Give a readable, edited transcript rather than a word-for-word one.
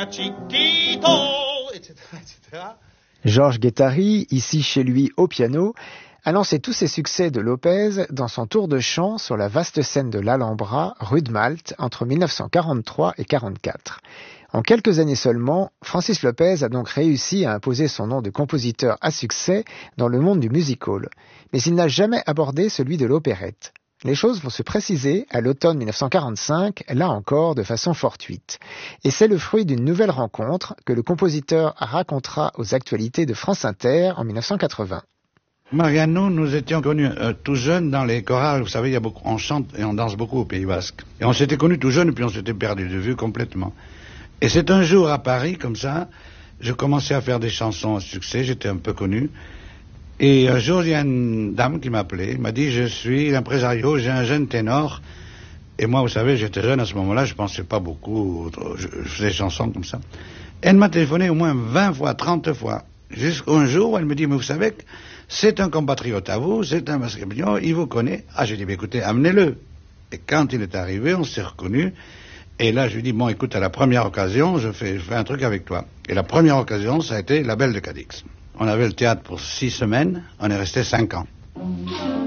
Chica Chiquito, etc., etc. Georges Guettari, ici chez lui au piano, a lancé tous ses succès de Lopez dans son tour de chant sur la vaste scène de l'Alhambra, rue de Malte, entre 1943 et 1944. En quelques années seulement, Francis Lopez a donc réussi à imposer son nom de compositeur à succès dans le monde du music-hall. Mais il n'a jamais abordé celui de l'opérette. Les choses vont se préciser à l'automne 1945, là encore de façon fortuite. Et c'est le fruit d'une nouvelle rencontre que le compositeur racontera aux actualités de France Inter en 1980. Mariano, nous étions connus tout jeunes dans les chorales. Vous savez, on chante et on danse beaucoup au Pays Basque. Et on s'était connus tout jeunes et puis on s'était perdu de vue complètement. Et c'est un jour à Paris, comme ça, je commençais à faire des chansons à succès, j'étais un peu connu. Et un jour, il y a une dame qui m'appelait, m'a dit, je suis l'impresario, j'ai un jeune ténor. Et moi, vous savez, j'étais jeune à ce moment-là, je pensais pas beaucoup, je faisais des chansons comme ça. Elle m'a téléphoné au moins 20 fois, 30 fois. Jusqu'un jour où elle me dit, mais vous savez que c'est un compatriote à vous, c'est un basqueblion, il vous connaît. Ah, j'ai dit, mais écoutez, amenez-le. Et quand il est arrivé, on s'est reconnus. Et là, je lui dis, bon, écoute, à la première occasion, je fais un truc avec toi. Et la première occasion, ça a été La Belle de Cadix. On avait le théâtre pour 6 semaines, on est resté 5 ans.